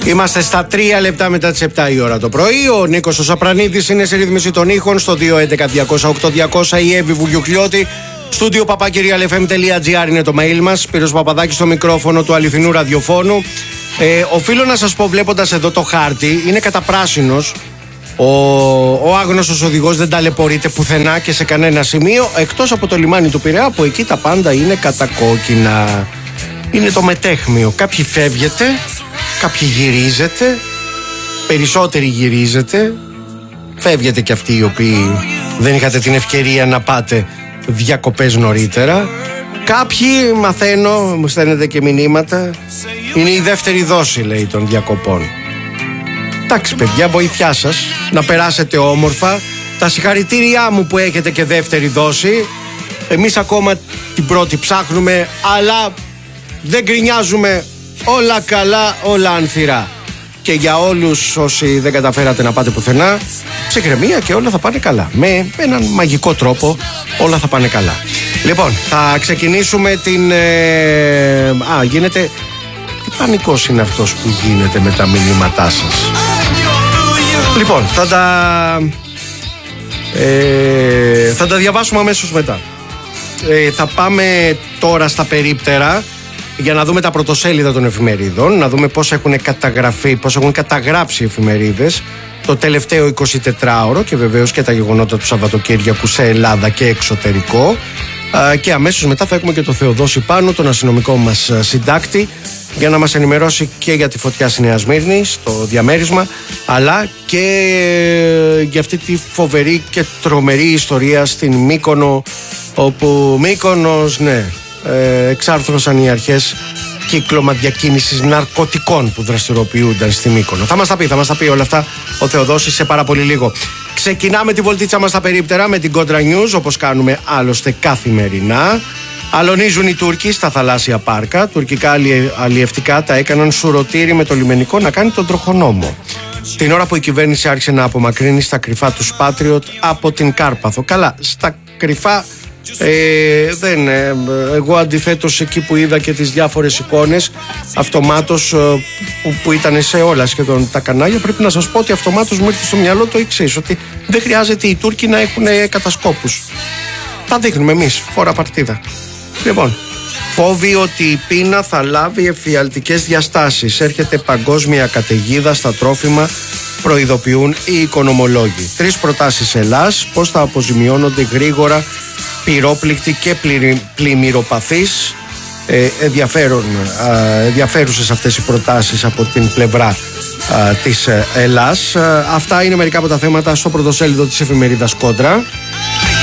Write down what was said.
Είμαστε στα 3 λεπτά μετά τις 7 η ώρα το πρωί. Ο Νίκος ο Σαπρανίδης είναι σε ρύθμιση των ήχων στο 211-200-8200. Η Εύη Βουγιουκλιώτη, στούντιο papakirialfm.gr είναι το mail μας. Σπύρος Παπαδάκης στο μικρόφωνο του αληθινού ραδιοφώνου. Οφείλω να σας πω, βλέποντας εδώ το χάρτη, είναι καταπράσινος. Ο άγνωστος οδηγός δεν ταλαιπωρείται πουθενά και σε κανένα σημείο, εκτός από το λιμάνι του Πειραιά, που εκεί τα πάντα είναι κατακόκκινα. Είναι το μετέχμιο. Κάποιοι φεύγετε, κάποιοι γυρίζετε, περισσότεροι γυρίζετε, φεύγετε κι αυτοί οι οποίοι δεν είχατε την ευκαιρία να πάτε διακοπές νωρίτερα. Κάποιοι, μαθαίνω, μου στέλνετε και μηνύματα, είναι η δεύτερη δόση, λέει, των διακοπών. Εντάξει παιδιά, βοήθειά σας, να περάσετε όμορφα. Τα συγχαρητήριά μου που έχετε και δεύτερη δόση. Εμείς ακόμα την πρώτη ψάχνουμε, αλλά δεν γκρινιάζουμε. Όλα καλά, όλα ανθυρά. Και για όλους όσοι δεν καταφέρατε να πάτε πουθενά, ψυχραιμία και όλα θα πάνε καλά. Με έναν μαγικό τρόπο όλα θα πάνε καλά. Λοιπόν, θα ξεκινήσουμε την... γίνεται... Τι πανικός είναι αυτός που γίνεται με τα μηνύματά σας. Λοιπόν, θα τα διαβάσουμε αμέσως μετά. Θα πάμε τώρα στα περίπτερα για να δούμε τα πρωτοσέλιδα των εφημερίδων, να δούμε πώς έχουν καταγραφεί, πώς έχουν καταγράψει οι εφημερίδες το τελευταίο 24ωρο και βεβαίως και τα γεγονότα του Σαββατοκύριακου σε Ελλάδα και εξωτερικό. Και αμέσως μετά θα έχουμε και το Θεοδόση Πάνου, τον αστυνομικό μας συντάκτη, για να μας ενημερώσει και για τη φωτιά στη Νέα Σμύρνη, στο διαμέρισμα, αλλά και για αυτή τη φοβερή και τρομερή ιστορία στην Μύκονο, όπου Μύκονος, ναι, εξάρθρωσαν οι αρχές κύκλωμα διακίνησης ναρκωτικών που δραστηριοποιούνταν στη Μύκονο. Θα μας τα πει όλα αυτά ο Θεοδόσης σε πάρα πολύ λίγο. Ξεκινάμε τη βολτίτσα μας στα περίπτερα με την Contra News, όπως κάνουμε άλλωστε καθημερινά. Αλωνίζουν οι Τούρκοι στα θαλάσσια πάρκα. Τουρκικά αλλιευτικά τα έκαναν σουρωτήρι με το λιμενικό να κάνει τον τροχονόμο. Την ώρα που η κυβέρνηση άρχισε να απομακρύνει στα κρυφά τους Patriot από την Κάρπαθο. Καλά, στα κρυφά εγώ αντιθέτως εκεί που είδα και τις διάφορες εικόνες αυτομάτως που ήταν σε όλα σχεδόν τα κανάλια, πρέπει να σας πω ότι αυτομάτως μου ήρθε στο μυαλό το εξής, ότι δεν χρειάζεται οι Τούρκοι να έχουν κατασκόπους. Τα δείχνουμε εμείς, φορά παρτίδα. Λοιπόν, φόβοι ότι η πείνα θα λάβει εφιαλτικές διαστάσεις. Έρχεται παγκόσμια καταιγίδα στα τρόφιμα, προειδοποιούν οι οικονομολόγοι. 3 προτάσεις Ελλάς, πώς θα αποζημιώνονται γρήγορα πυρόπληκτοι και πλημμυροπαθείς. Ενδιαφέρουσες αυτές οι προτάσεις από την πλευρά της Ελλάς. Αυτά είναι μερικά από τα θέματα στο πρωτοσέλιδο της εφημερίδας Κόντρα.